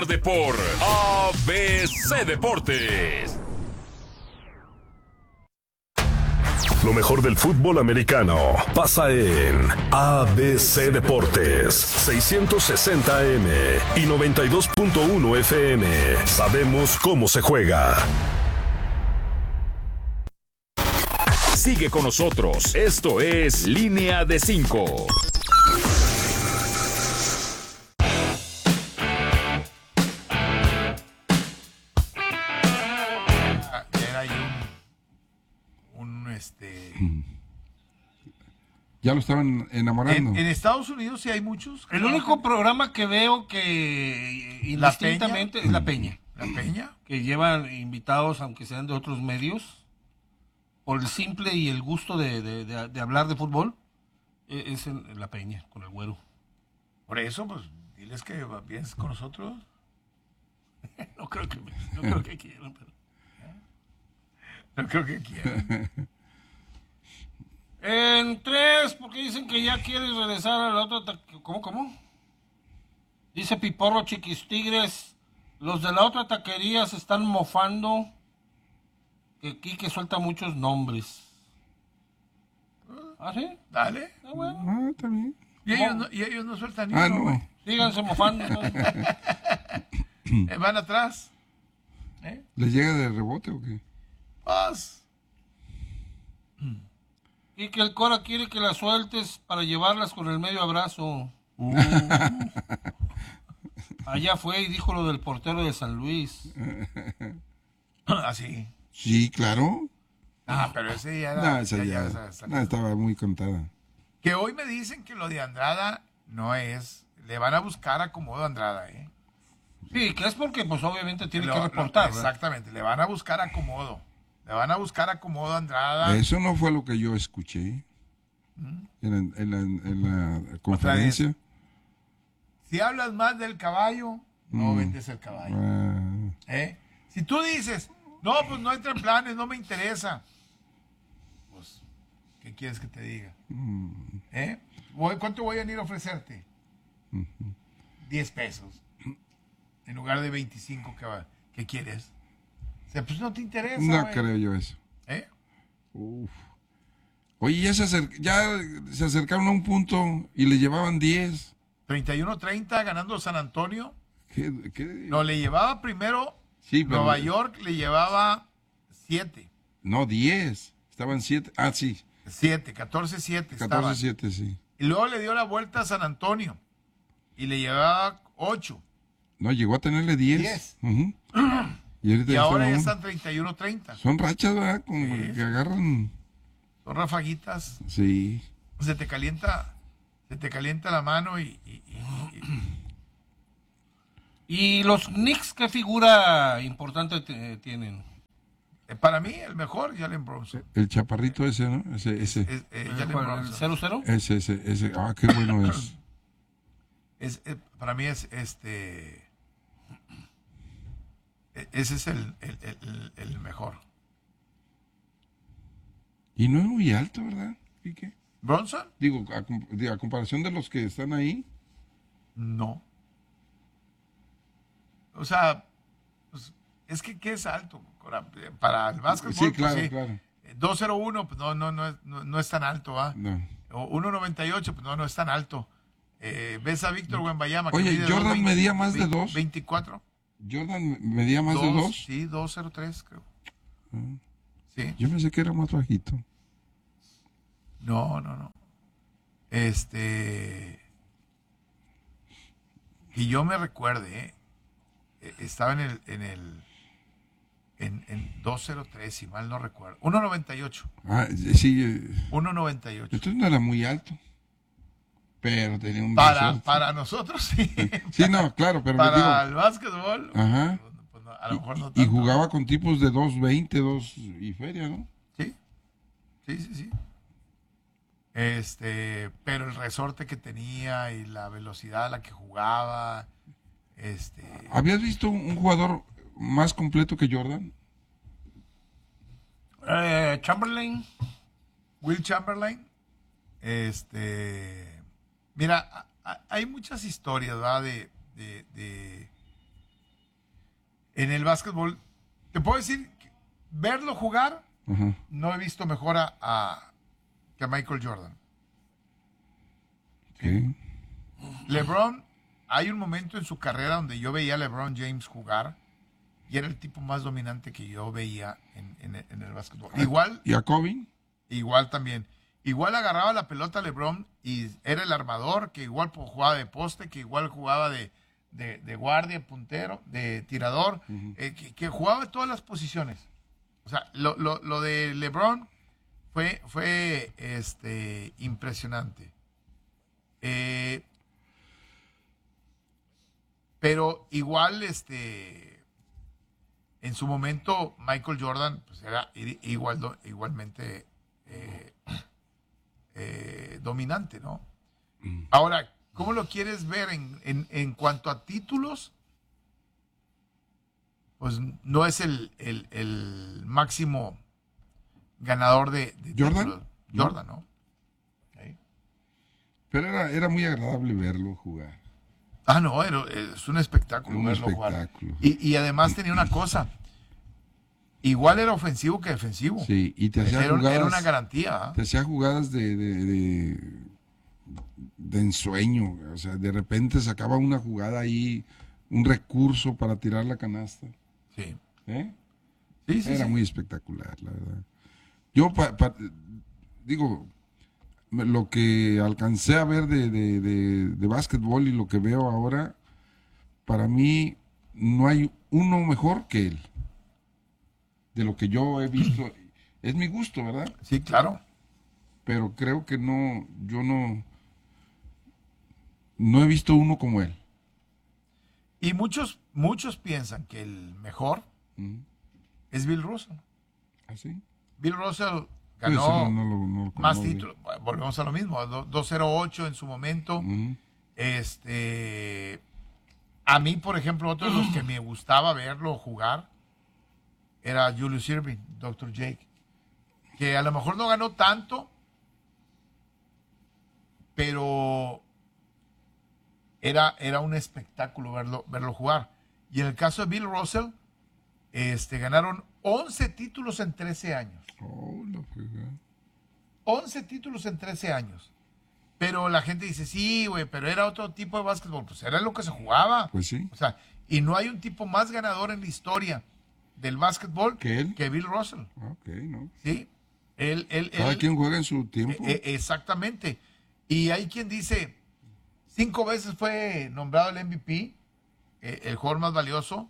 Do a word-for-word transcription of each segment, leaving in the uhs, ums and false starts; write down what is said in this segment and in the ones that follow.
De por A B C Deportes. Lo mejor del fútbol americano pasa en A B C Deportes, seiscientos sesenta A M y noventa y dos punto uno F M. Sabemos cómo se juega. Sigue con nosotros. Esto es Línea de Cinco. Este... Ya lo estaban enamorando. En, en Estados Unidos sí hay muchos. El único programa que veo que indistintamente es La Peña. La Peña. Que llevan invitados, aunque sean de otros medios, por el simple y el gusto de, de, de, de hablar de fútbol, es en La Peña, con el güero. Por eso, pues, diles que vienes con nosotros. no creo que, no creo que quieran, pero... No creo que quieran. En tres, porque dicen que ya quieres regresar a la otra... Ta- ¿Cómo, cómo? Dice Piporro Chiquis Tigres, los de la otra taquería se están mofando, que Quique suelta muchos nombres. ¿Ah, sí? Dale. Ah, bueno. Ah, está bien. Y ellos no, y ellos no sueltan ni Ah, uno, no. güey. Síganse mofando. ¿no? Eh, van atrás. ¿Eh? ¿Les llega de rebote o qué? Paz. Y que el Cora quiere que las sueltes para llevarlas con el medio abrazo. Uh. Allá fue y dijo lo del portero de San Luis. Así. Sí, claro. Ah, pero ese ya era... No, esa ya- ya, ya esa- esa- no, estaba muy contada. Que hoy me dicen que lo de Andrada no es... Le van a buscar acomodo a Andrada, ¿eh? Sí, que es porque pues obviamente tiene Lo- que lo- reportar. ¿verdad? exactamente, le van a buscar acomodo. Le van a buscar acomodo a Andrada. Eso no fue lo que yo escuché en la, en la, en la conferencia. Si hablas más del caballo, no Mm. vendes el caballo. Ah, ¿Eh? Si tú dices, no, pues no entra en planes, no me interesa. Pues, ¿qué quieres que te diga? mm, ¿Eh? Voy- ¿Cuánto voy a venir a ofrecerte? ujú. diez pesos. En lugar de veinticinco que va. ¿Qué quieres? O sea, pues no te interesa, No güey. creo yo eso. ¿Eh? Uf. Oye, ya se, acer- ya se acercaron a un punto y le llevaban diez. treinta y uno treinta ganando San Antonio. ¿Qué, qué? No, le llevaba primero Sí, pero- Nueva York, le llevaba siete. No, diez. Estaban siete. Ah, sí. siete, catorce siete estaban. catorce siete, sí. Y luego le dio la vuelta a San Antonio. Y le llevaba ocho. No, llegó a tenerle diez. diez. Ujú. Y, ahorita Y ya ahora ya están a están treinta y uno treinta. uno. Son rachas, ¿verdad? Como Sí. que agarran. Son rafaguitas. Sí. Se te calienta, se te calienta la mano y... y- y- y- ¿Y los Knicks qué figura importante te- tienen? eh, para mí, el mejor, Jalen Bronson. El chaparrito ese, ¿no? Ese, ese. Es, eh, Jalen ¿El Bronson. cero cero? Ese, ese, ese. Ah, qué bueno es. Es, eh, para mí es este... e- Ese es el, el- el- el mejor. Y no es muy alto, ¿verdad? Quique? ¿Bronson? Digo, a, com- digo, a comparación de los que están ahí. No. O sea, pues, es que ¿qué es alto? Para, para el básquetbol, Sí, pues, claro, sí. claro. Eh, dos cero uno, pues no, no, no, es, no, no es tan alto, ¿ah? No. O uno noventa y ocho, pues no, no es tan alto. Eh, ves a Víctor Wembanyama. que Oye, mide Jordan dos veinte, medía más de veinte, dos. veinticuatro. Jordan medía más de dos. Sí, dos cero tres, creo. Ah. Sí. Yo pensé que era más bajito. No, no, no. Este. Y yo me recuerde, ¿eh? Eh, estaba en el. En el en, en dos cero tres, si mal no recuerdo. uno noventa y ocho. Ah, sí. eh, uno noventa y ocho. Entonces no era muy alto. Pero tenía un Para, brazo. para nosotros, sí. Sí, no, claro, pero Para digo, el básquetbol. Ajá. Pues no, a lo mejor no y tanto. jugaba con tipos de dos veinte, dos y feria, ¿no? Sí. Sí, sí, sí. Este, pero el resorte que tenía y la velocidad a la que jugaba, este, ¿Habías visto un un jugador más completo que Jordan? Eh, Chamberlain. Will Chamberlain, este, mira, a- a- hay muchas historias, ¿verdad? De, de, de, En el básquetbol, te puedo decir, verlo jugar, Ajá. no he visto mejor a, a que a Michael Jordan. Okay. LeBron, hay un momento en su carrera donde yo veía a LeBron James jugar y era el tipo más dominante que yo veía en, en, en el básquetbol. Igual, ¿Y a Kobe? igual también. Igual agarraba la pelota LeBron y era el armador, que igual jugaba de poste, que igual jugaba de, de, de guardia, puntero, de tirador, uh-huh. eh, que, que jugaba en todas las posiciones. O sea, lo, lo, lo de LeBron fue, fue este, impresionante. Eh, pero igual, este, en su momento, Michael Jordan pues era igual, igualmente eh, eh, dominante, ¿no? Mm. Ahora, ¿cómo lo quieres ver en, en, en cuanto a títulos? Pues no es el, el, el máximo ganador de, de ¿Jordan? títulos. Jordan, ¿no? ¿Sí? Pero era, era muy agradable verlo jugar. Ah, no, era, es un espectáculo un verlo espectáculo. jugar. Y, y además tenía una cosa. Igual era ofensivo que defensivo. Sí, y te hacía era, jugadas. Era una garantía. ¿eh? Te hacía jugadas de, de, de, de ensueño. O sea, de repente sacaba una jugada ahí, un recurso para tirar la canasta. Sí. ¿Eh? Sí, sí, Era sí. muy espectacular, la verdad. Yo, pa, pa, digo, lo que alcancé a ver de, de, de, de básquetbol y lo que veo ahora, para mí no hay uno mejor que él. De lo que yo he visto. Es mi gusto, ¿verdad? Sí, claro. Pero creo que no, yo no, no he visto uno como él. Y muchos, muchos piensan que el mejor ¿Mm? es Bill Russell. ¿Ah, sí? Bill Russell Pues ganó no, no lo- no lo más conozco. títulos. Volvemos a lo mismo, dos cero ocho en su momento. ¿Mm? Este, a mí, por ejemplo, otro de los que me gustaba verlo jugar era Julius Erving, doctor Jake, que a lo mejor no ganó tanto, pero era, era un espectáculo verlo, verlo jugar. Y en el caso de Bill Russell, este, ganaron once títulos en trece años. Oh, la fregada. once títulos en trece años. Pero la gente dice, sí, güey, pero era otro tipo de básquetbol. Pues era lo que se jugaba. Pues sí. O sea, y no hay un tipo más ganador en la historia del básquetbol ¿Que él? que Bill Russell. Ok, ¿no? ¿Sí? Él, él, Cada él- quien juega en su tiempo. eh, eh, exactamente. Y hay quien dice, cinco veces fue nombrado el M V P, eh, el jugador más valioso.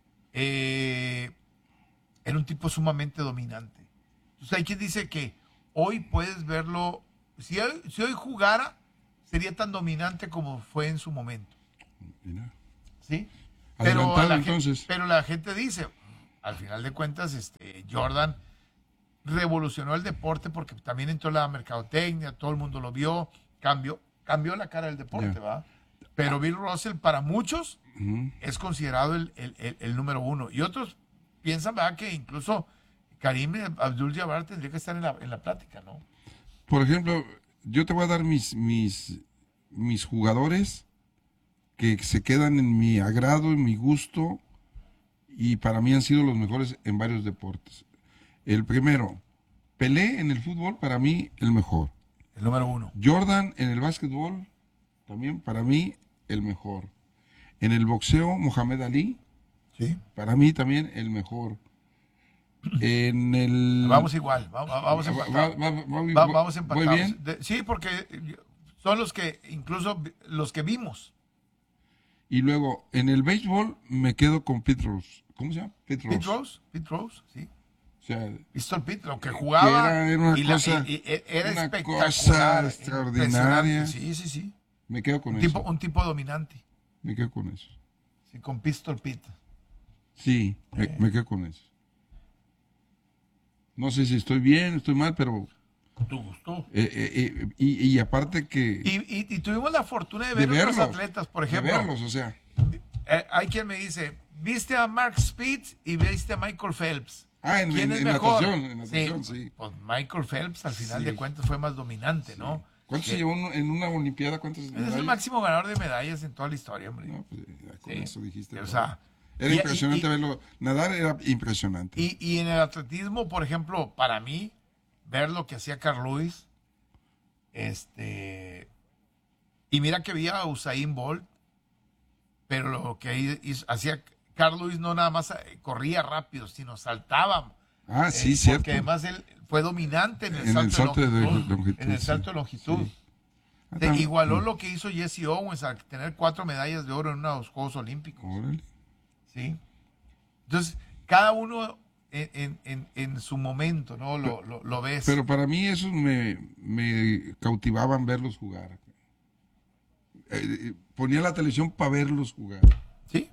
Eh, era un tipo sumamente dominante. Entonces hay quien dice que hoy puedes verlo, si hoy, si hoy jugara, sería tan dominante como fue en su momento. Mira. ¿Sí? Adelantado, la entonces. Gente, pero la gente dice, al final de cuentas, este, Jordan revolucionó el deporte porque también entró la mercadotecnia, todo el mundo lo vio, cambió, cambió la cara del deporte, Ya. ¿va? Pero Bill Russell, para muchos, Ujú. es considerado el, el- el- el número uno. Y otros piensan, ¿verdad?, que incluso Karim Abdul-Jabbar tendría que estar en la, en la plática, ¿no? Por ejemplo, yo te voy a dar mis, mis, mis jugadores que se quedan en mi agrado, en mi gusto, y para mí han sido los mejores en varios deportes. El primero, Pelé en el fútbol, para mí el mejor. El número uno. Jordan en el básquetbol, también para mí el mejor. En el boxeo, Mohamed Ali, Sí. para mí también el mejor. En el... Vamos igual, vamos, vamos Va- empatados. va- va- va- Va- vamos empatados. ¿Voy bien? De- sí, porque son los que, incluso vi- los que vimos. Y luego, en el béisbol, me quedo con Pete Rose. ¿Cómo se llama? Pete Rose. Pete Rose, Pete Rose, sí. O sea, Pistol Pete, lo que jugaba. Que era- era una y la- cosa- y- y- era una espectacular. cosa extraordinaria. impresionante. Sí, sí, sí. me quedo con Un eso. tipo, un tipo dominante. Me quedo con eso. Sí, con Pistol Pete. Sí, me, me quedo con eso. No sé si estoy bien, estoy mal, pero... ¿Tu gusto? eh, eh, eh, y, y aparte que... Y, y- y tuvimos la fortuna de de ver otros verlos. atletas, por de ejemplo. verlos, o sea... eh, hay quien me dice, viste a Mark Spitz y viste a Michael Phelps. Ah, en- ¿Quién en- es en mejor? natación, en natación, sí. Pues Michael Phelps, al final Sí. de cuentas, fue más dominante, ¿no? ¿Cuántos se Que- llevó en una olimpiada? ¿Cuántos Es el medallas? máximo ganador de medallas en toda la historia, hombre. No, pues, ya con Sí. eso dijiste. O todo. sea, Era Y- impresionante y- verlo. Nadar era impresionante. Y, y en el atletismo, por ejemplo, para mí, ver lo que hacía Carl Lewis, este, y mira que veía a Usain Bolt, pero lo que hizo- hacía Carl Lewis no nada más eh, corría rápido, sino saltaba. ah, sí, eh, cierto. Porque además él fue dominante en el, En el salto, salto de de longitud. longitud, en el sí. salto de longitud. Sí. Ah, Te- tam- igualó mm. lo que hizo Jesse Owens al tener cuatro medallas de oro en unos Juegos Olímpicos. Órale. ¿Sí? Entonces, cada uno en, en- en- en su momento, ¿no? Lo, lo, lo ves. Pero para mí esos me, me cautivaban verlos jugar. Eh, eh, ponía la televisión para verlos jugar. ¿Sí?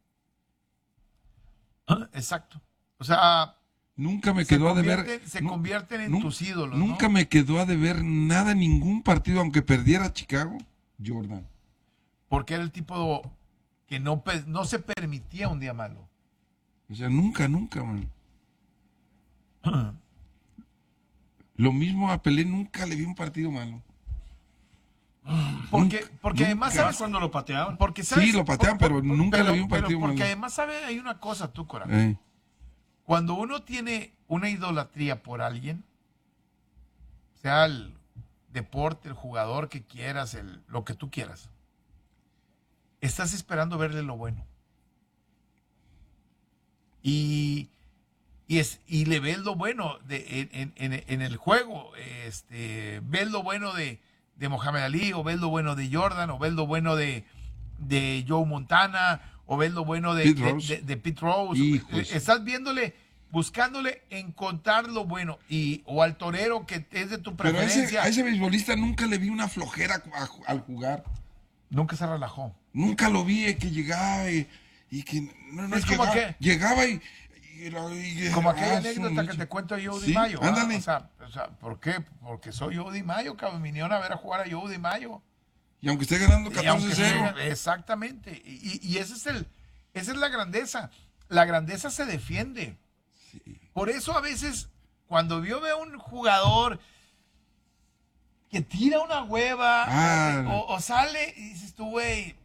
Ah, exacto. O sea, Nunca me se quedó a deber. convierten, se nu- convierten en nu- tus ídolos, ¿no? Nunca me quedó a deber nada, ningún partido, aunque perdiera Chicago, Jordan. Porque era el tipo que no, pe- no se permitía un día malo. O sea, nunca, nunca, man. Lo mismo a Pelé, nunca le vi un partido malo. Porque, Nunca, porque además, nunca. ¿sabes? cuando lo pateaban. Porque, ¿sabes? Sí, lo patean, pero nunca le vi un pero partido porque malo. además, ¿sabes? Hay una cosa, tú, Cora. Eh, Cuando uno tiene una idolatría por alguien, sea el deporte, el jugador que quieras, el, lo que tú quieras, estás esperando verle lo bueno. Y, y, es, y le ves lo bueno de, en, en, en el juego. Este, ves lo bueno de, de Mohamed Ali, o ves lo bueno de Jordan, o ves lo bueno de, de Joe Montana, o ves lo bueno de Pete de- Rose. de- de Pete Rose. Hijos. Estás viéndole, buscándole encontrar lo bueno. Y, o al torero que es de tu pero a ese, preferencia. a ese beisbolista nunca le vi una flojera a- al jugar. Nunca se relajó. Nunca lo vi eh, que llegaba y, y que no, no Es como llegaba, que- llegaba y, y lo- y- Como aquella ah, su anécdota que leche. te cuento de Joe Sí, Di Mayo. ¿ah? ándale. O sea, o sea, ¿por qué? Porque soy Joe Di Mayo, cabrón. Vinieron a ver a jugar a Joe Di Mayo. Y aunque esté ganando Y aunque catorce cero. sea- exactamente. Y, y ese es el, esa es la grandeza. La grandeza se defiende. Por eso a veces, cuando yo veo un jugador que tira una hueva Ah. o, o sale y dices tú, güey,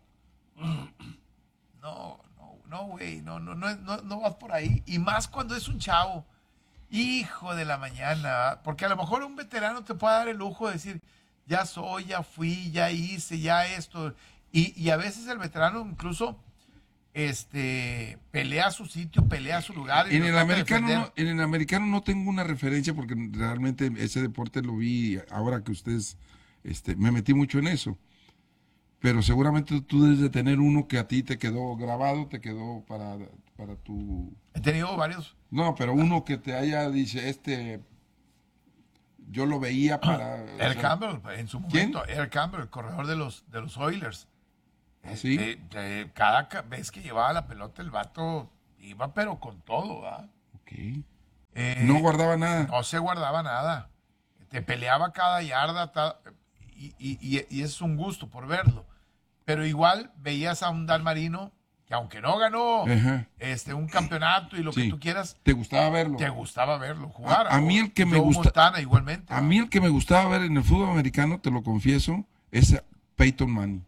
no, no, no, güey, no, no, no, no, no vas por ahí. Y más cuando es un chavo, hijo de la mañana, ¿verdad? Porque a lo mejor un veterano te puede dar el lujo de decir, ya soy, ya fui, ya hice, ya esto. Y, y a veces el veterano incluso este, pelea su sitio, pelea su lugar. y En lo el, trata de americano defender. no, en el americano no tengo una referencia porque realmente ese deporte lo vi ahora que ustedes, este, me metí mucho en eso. Pero seguramente tú debes de tener uno que a ti te quedó grabado, te quedó para, para tu... He tenido varios. No, pero uno que te haya, dice, este, yo lo veía para... Eric o sea, Campbell, en su ¿quién? momento, Eric Campbell, el corredor de los, de los Oilers. ¿Ah, sí? Eh, eh, cada ca- vez que llevaba la pelota, el vato iba, pero con todo, ¿verdad? Ok. Eh, No guardaba nada. no se guardaba nada. Te peleaba cada yarda ta- y, y- y- y es un gusto por verlo. Pero igual veías a un Dan Marino que aunque no ganó Ajá. este, un campeonato y lo Sí. que tú quieras, ¿Te gustaba verlo? te gustaba verlo jugar. A- a mí el que me Joe gusta- Montana igualmente. A ¿verdad? mí el que me gustaba ver en el fútbol americano, te lo confieso, es a Peyton Manning.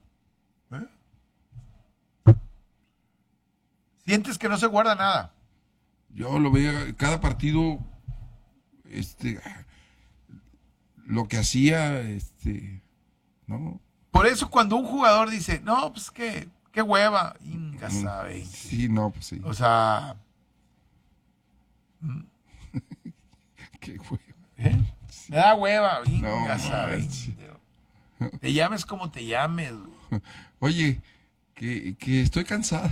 Sientes que no se guarda nada. Yo lo veía cada partido, este, lo que hacía, este, ¿no? Por eso cuando un jugador dice, no, pues que, qué hueva, Inga sabe. Sí, no, pues sí. O sea, Qué güey. ¿eh? me da hueva, Inga No, sabe. manches. Te llames como te llames. güey. Oye, que, que estoy cansado.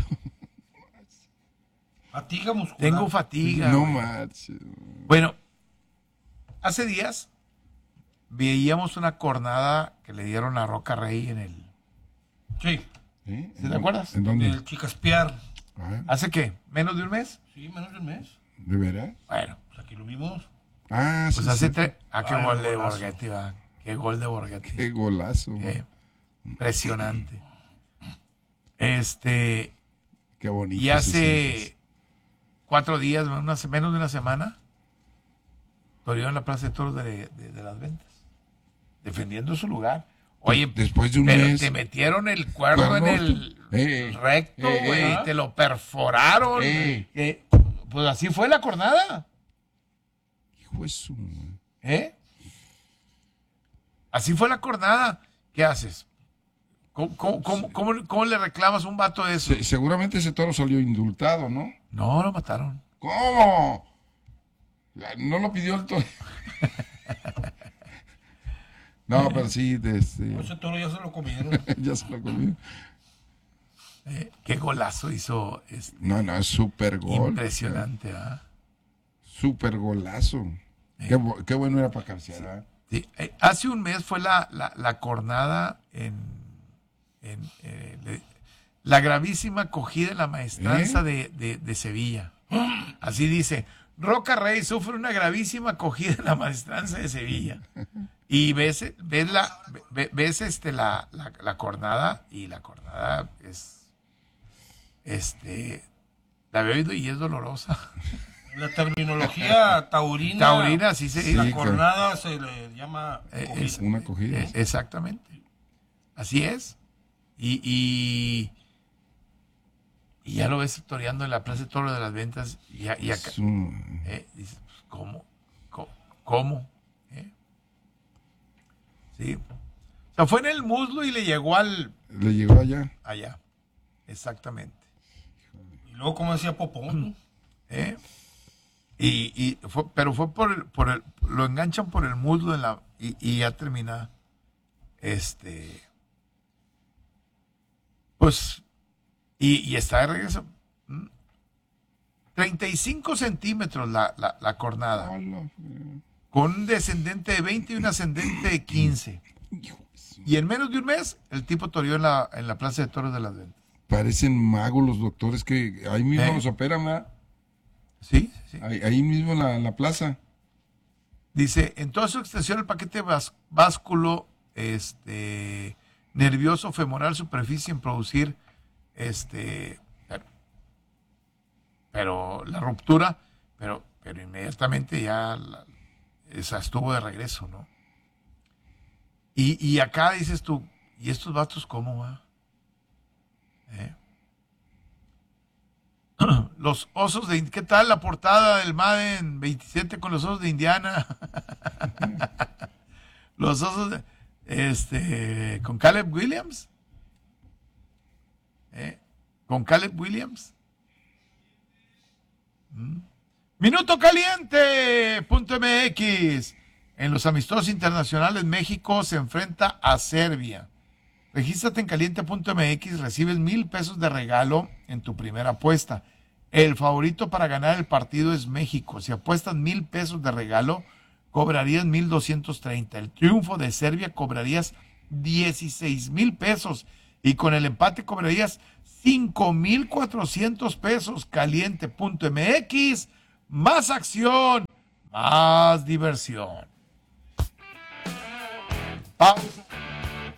Fatiga muscular. Tengo fatiga. No güey. manches. Bueno, hace días veíamos una cornada que le dieron a Roca Rey en el... Sí. ¿Eh? ¿Sí te acuerdas? ¿En dónde? El Chicaspiar. A ver, ¿Hace qué? ¿Menos de un mes? Sí, menos de un mes. ¿de veras? Bueno, Pues aquí lo vimos. Ah, sí, pues sí. hace tres... Ah, qué Ay, gol de golazo. Borghetti, va. Qué gol de Borghetti. Qué golazo. Eh, impresionante. Este... Qué bonito. Y se hace siente. cuatro días, una se- menos de una semana, toreó en la Plaza de Toros de, de- de las Ventas, defendiendo su lugar. Oye, después de un pero mes. te metieron el cuerno, Cuerno, en el eh, recto, eh, güey, eh. te lo perforaron. Eh. Eh, pues así fue la cornada, Hijo de su- ¿eh? Así fue la cornada. ¿Qué haces? ¿Cómo, cómo, cómo, cómo- cómo le reclamas a un vato de eso? Se- seguramente ese toro salió indultado, ¿no? No, lo mataron. ¿Cómo? La- No lo pidió el toro. No, pero sí, este, Ese toro ya se lo comieron. ya se lo comió. Eh, qué golazo hizo este, No, no, es súper gol. impresionante, ¿ah? Súper golazo. Qué, bu- qué bueno era para cabecear, ¿verdad? Sí, eh, hace un mes fue la, la, la cornada en, en, eh, le- la gravísima acogida en la maestranza ¿Eh? de, de- de Sevilla. Así dice, Roca Rey sufre una gravísima acogida en la maestranza de Sevilla. Y ves, ves, la, ve- ves este, la, la, la cornada y la cornada es, este, la veo y es dolorosa. La terminología taurina. Taurina, sí se La dice. cornada se le llama. Eh, cogida. es- Una acogida. eh, exactamente. Así es. Y, y, y ya lo ves toreando en la Plaza de Toro de las Ventas. Y, a- y acá. Es un- eh, dices, pues, ¿cómo? ¿Cómo? ¿Cómo? ¿Eh? Sí. O sea, fue en el muslo y le llegó al. Le llegó allá. Allá. Exactamente. Y luego, como decía Popón. ¿Eh? Y, y fue, pero fue por el, por el, lo enganchan por el muslo de la, y, y ya termina, este, pues, y, y está de regreso. ¿Mm? treinta y cinco centímetros la, la, la cornada, Hola. con un descendente de veinte y un ascendente de quince. Hijo de su- Y en menos de un mes, el tipo toreó en la, en la Plaza de Toros de las Ventas. Parecen magos los doctores que ahí mismo Eh. los operan, ¿verdad? ¿Sí? Sí. Ahí, ahí mismo en la, en la plaza. Dice, en toda su extensión el paquete vas- básculo este, nervioso femoral superficie en producir este pero, pero la ruptura, pero, pero inmediatamente ya la- esa estuvo de regreso, ¿no? Y, y acá dices tú, ¿y estos vatos cómo va? ¿Eh? Los osos de... ¿Qué tal la portada del Madden veintisiete con los osos de Indiana? Los osos de... Este... Con Caleb Williams. ¿Eh? Con Caleb Williams. ¿Mm? Minuto caliente. Punto M X. En los amistosos internacionales, México se enfrenta a Serbia. Regístrate en caliente punto M X, recibes mil pesos de regalo en tu primera apuesta. El favorito para ganar el partido es México. Si apuestas mil pesos de regalo, cobrarías mil doscientos treinta. El triunfo de Serbia cobrarías dieciséis mil pesos. Y con el empate cobrarías cinco mil cuatrocientos pesos. Caliente punto M X. Más acción, más diversión. Pausa.